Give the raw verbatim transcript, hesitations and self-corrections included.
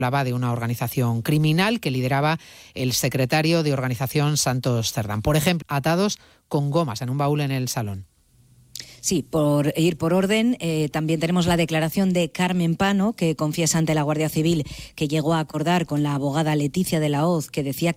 Hablaba de una organización criminal que lideraba el secretario de organización Santos Cerdán. Por ejemplo, atados con gomas en un baúl en el salón. Sí, por ir por orden, eh, también tenemos la declaración de Carmen Pano, que confiesa ante la Guardia Civil que llegó a acordar con la abogada Leticia de la Hoz, que decía